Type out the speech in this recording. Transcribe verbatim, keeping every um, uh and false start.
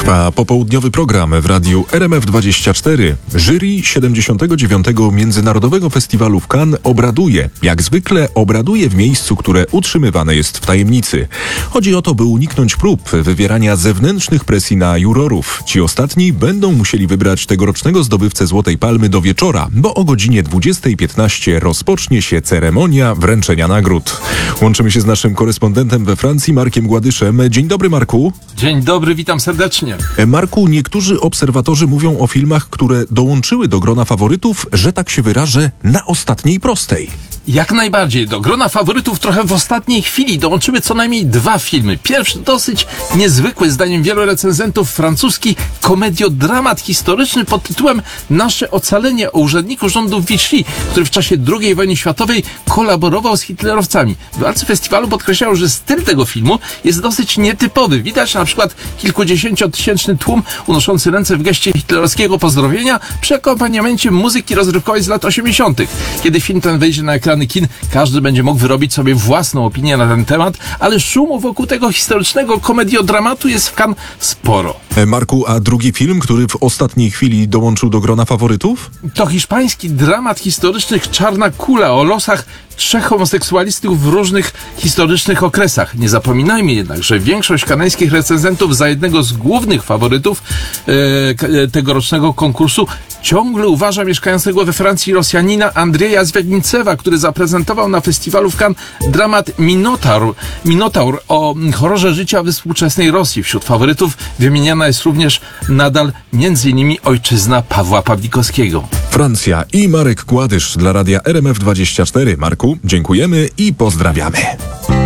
Trwa popołudniowy program w radiu R M F dwadzieścia cztery. Jury siedemdziesiątego dziewiątego Międzynarodowego Festiwalu w Cannes obraduje. Jak zwykle obraduje w miejscu, które utrzymywane jest w tajemnicy. Chodzi o to, by uniknąć prób wywierania zewnętrznych presji na jurorów. Ci ostatni będą musieli wybrać tegorocznego zdobywcę Złotej Palmy do wieczora, bo o godzinie dwudziestej piętnaście rozpocznie się ceremonia wręczenia nagród. Łączymy się z naszym korespondentem we Francji, Markiem Gładyszem. Dzień dobry, Marku. Dzień dobry, witam serdecznie. Marku, niektórzy obserwatorzy mówią o filmach, które dołączyły do grona faworytów, że tak się wyrażę, na ostatniej prostej. Jak najbardziej. Do grona faworytów trochę w ostatniej chwili dołączyły co najmniej dwa filmy. Pierwszy dosyć niezwykły, zdaniem wielu recenzentów, francuski komediodramat historyczny pod tytułem Nasze ocalenie, o urzędniku rządu Vichy, który w czasie drugiej wojny światowej kolaborował z hitlerowcami. Władcy festiwalu podkreślają, że styl tego filmu jest dosyć nietypowy. Widać na przykład kilkudziesięciotysięczny tłum unoszący ręce w geście hitlerowskiego pozdrowienia przy akompaniamencie muzyki rozrywkowej z lat osiemdziesiątych. Kiedy film ten wejdzie na ekran kin, każdy będzie mógł wyrobić sobie własną opinię na ten temat, ale szumu wokół tego historycznego komediodramatu jest w Cannes sporo. Marku, a drugi film, który w ostatniej chwili dołączył do grona faworytów? To hiszpański dramat historyczny Czarna Kula o losach trzech homoseksualistów w różnych historycznych okresach. Nie zapominajmy jednak, że większość kanańskich recenzentów za jednego z głównych faworytów e, tegorocznego konkursu ciągle uważa mieszkającego we Francji Rosjanina Andrzeja Zwiagnicewa, który zaprezentował na festiwalu w Cannes dramat Minotaur, Minotaur o horrorze życia we współczesnej Rosji. Wśród faworytów wymieniana jest również nadal między innymi ojczyzna Pawła Pawlikowskiego. Francja i Marek Gładysz dla radia R M F dwadzieścia cztery. Marku, dziękujemy i pozdrawiamy.